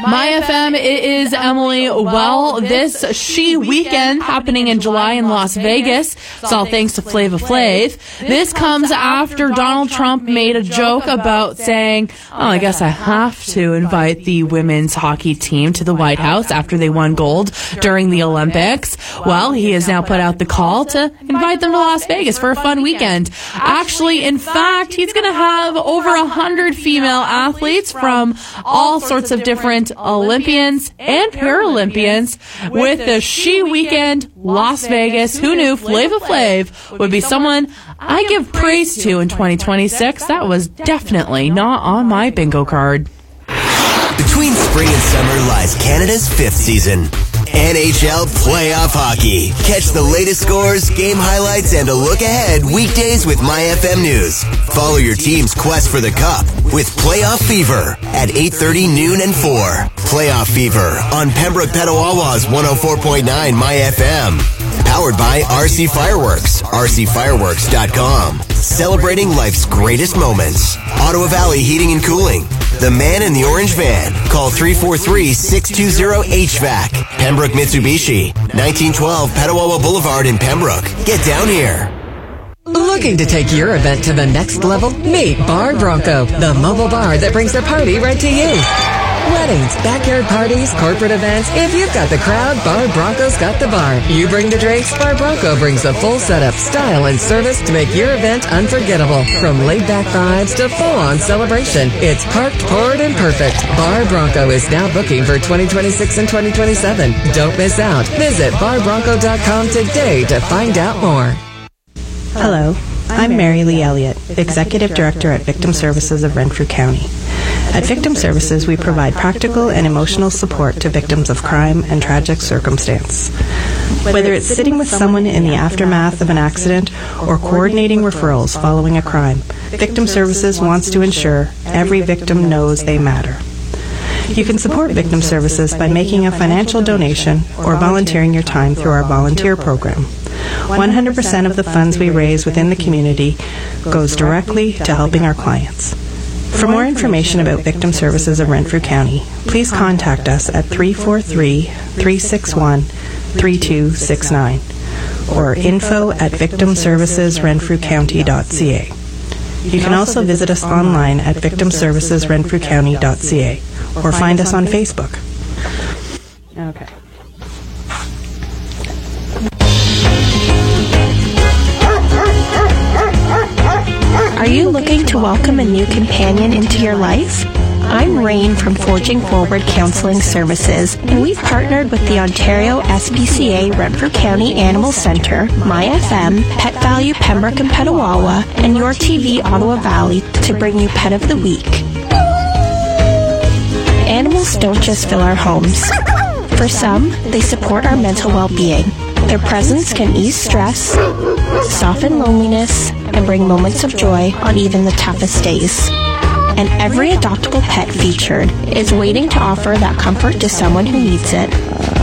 My FM, it is Emily. Well, this She Weekend happening in July in Las Vegas. It's all thanks to Flava Flav. This comes after Donald Trump made a joke about saying, I guess I have to invite the women's hockey team to the White House after they won gold during the Olympics. Well, he has now put out the call to invite them to Las Vegas for a fun weekend. Actually, in fact, he's going to have over 100 female athletes from all sorts of different Olympians and Paralympians with the She Weekend Las Vegas. Who knew Flava Flav would be someone I give praise to in 2026? That was definitely not on my bingo card. Between spring and summer lies Canada's fifth season. NHL Playoff Hockey. Catch the latest scores, game highlights, and a look ahead weekdays with MyFM News. Follow your team's quest for the Cup with Playoff Fever at 8:30, noon, and 4. Playoff Fever on Pembroke Petawawa's 104.9 MyFM. Powered by RC Fireworks. RCFireworks.com. Celebrating life's greatest moments. Ottawa Valley Heating and Cooling. The Man in the Orange Van. Call 343-620-HVAC. Pembroke Mitsubishi. 1912 Petawawa Boulevard in Pembroke. Get down here. Looking to take your event to the next level? Meet Bar Bronco, the mobile bar that brings the party right to you. Weddings, backyard parties, corporate events. If you've got the crowd, Bar Bronco's got the bar. You bring the drinks, Bar Bronco brings the full setup, style, and service to make your event unforgettable. From laid-back vibes to full-on celebration, it's parked, poured, and perfect. Bar Bronco is now booking for 2026 and 2027. Don't miss out. Visit barbronco.com today to find out more. Hello, I'm Mary Lee Elliott, Executive Director at Victim Services of Renfrew County. At Victim Services, we provide practical and emotional support to victims of crime and tragic circumstance. Whether it's sitting with someone in the aftermath of an accident or coordinating referrals following a crime, Victim Services wants to ensure every victim knows they matter. You can support Victim Services by making a financial donation or volunteering your time through our volunteer program. 100% of the funds we raise within the community goes directly to helping our clients. For more information about Victim Services of Renfrew County, please contact us at 343-361-3269 or info@victimservicesrenfrewcounty.ca. You can also visit us online at victimservicesrenfrewcounty.ca or find us on Facebook. Okay. Are you looking to welcome a new companion into your life? I'm Rain from Forging Forward Counseling Services, and we've partnered with the Ontario SPCA Renfrew County Animal Centre, MyFM, Pet Value Pembroke and Petawawa, and Your TV Ottawa Valley to bring you Pet of the Week. Animals don't just fill our homes. For some, they support our mental well-being. Their presence can ease stress, soften loneliness, and bring moments of joy on even the toughest days. And every adoptable pet featured is waiting to offer that comfort to someone who needs it.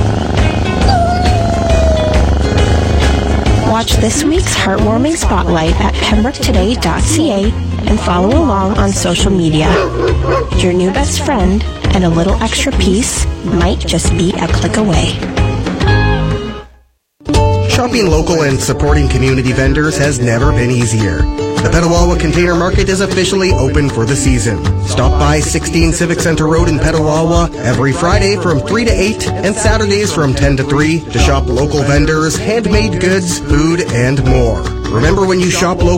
Watch this week's heartwarming spotlight at pembroketoday.ca and follow along on social media. Your new best friend and a little extra piece might just be a click away. Shopping local and supporting community vendors has never been easier. The Petawawa Container Market is officially open for the season. Stop by 16 Civic Center Road in Petawawa every Friday from 3 to 8 and Saturdays from 10 to 3 to shop local vendors, handmade goods, food, and more. Remember, when you shop local,